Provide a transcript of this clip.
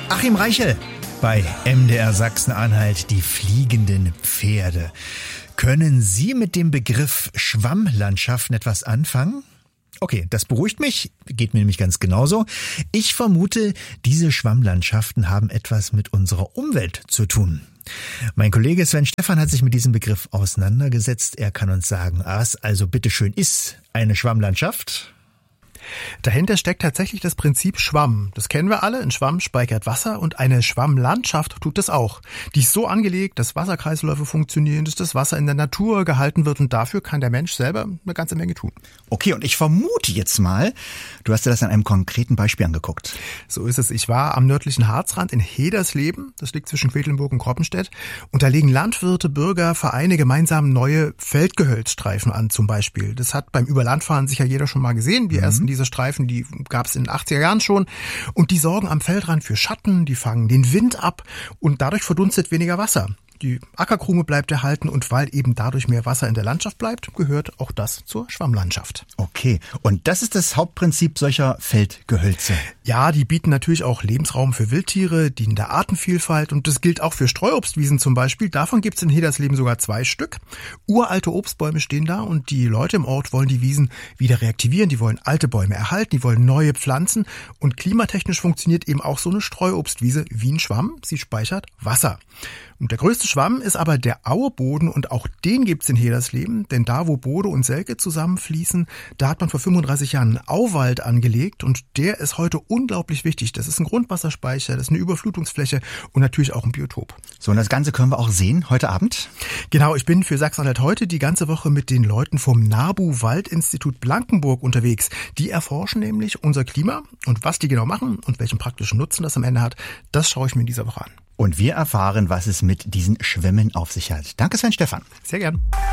Achim Reichel bei MDR Sachsen-Anhalt, die fliegenden Pferde. Können Sie mit dem Begriff Schwammlandschaften etwas anfangen? Okay, das beruhigt mich, geht mir nämlich ganz genauso. Ich vermute, diese Schwammlandschaften haben etwas mit unserer Umwelt zu tun. Mein Kollege Sven Stephan hat sich mit diesem Begriff auseinandergesetzt. Er kann uns sagen, was also bitteschön ist eine Schwammlandschaft? Dahinter steckt tatsächlich das Prinzip Schwamm. Das kennen wir alle. Ein Schwamm speichert Wasser und eine Schwammlandschaft tut das auch. Die ist so angelegt, dass Wasserkreisläufe funktionieren, dass das Wasser in der Natur gehalten wird und dafür kann der Mensch selber eine ganze Menge tun. Okay, und ich vermute jetzt mal, du hast dir das an einem konkreten Beispiel angeguckt. So ist es. Ich war am nördlichen Harzrand in Hedersleben. Das liegt zwischen Quedlinburg und Kroppenstedt. Und da legen Landwirte, Bürger, Vereine gemeinsam neue Feldgehölzstreifen an zum Beispiel. Das hat beim Überlandfahren sicher jeder schon mal gesehen. Die ersten diese Streifen, die gab es in den 80er Jahren schon. Und die sorgen am Feldrand für Schatten, die fangen den Wind ab und dadurch verdunstet weniger Wasser. Die Ackerkrume bleibt erhalten und weil eben dadurch mehr Wasser in der Landschaft bleibt, gehört auch das zur Schwammlandschaft. Okay, und das ist das Hauptprinzip solcher Feldgehölze? Ja, die bieten natürlich auch Lebensraum für Wildtiere, dienen der Artenvielfalt und das gilt auch für Streuobstwiesen zum Beispiel. Davon gibt's in Hedersleben sogar 2 Stück. Uralte Obstbäume stehen da und die Leute im Ort wollen die Wiesen wieder reaktivieren. Die wollen alte Bäume erhalten, die wollen neue pflanzen und klimatechnisch funktioniert eben auch so eine Streuobstwiese wie ein Schwamm. Sie speichert Wasser. Und der größte Schwamm ist aber der Aueboden und auch den gibt's in Hedersleben, denn da, wo Bode und Selke zusammenfließen, da hat man vor 35 Jahren einen Auwald angelegt und der ist heute unglaublich wichtig. Das ist ein Grundwasserspeicher, das ist eine Überflutungsfläche und natürlich auch ein Biotop. So, und das Ganze können wir auch sehen heute Abend? Genau, ich bin für Sachsen-Anhalt heute die ganze Woche mit den Leuten vom NABU-Waldinstitut Blankenburg unterwegs. Die erforschen nämlich unser Klima und was die genau machen und welchen praktischen Nutzen das am Ende hat, das schaue ich mir in dieser Woche an. Und wir erfahren, was es mit diesen Schwämmen auf sich hat. Danke, Sven Stephan. Sehr gern.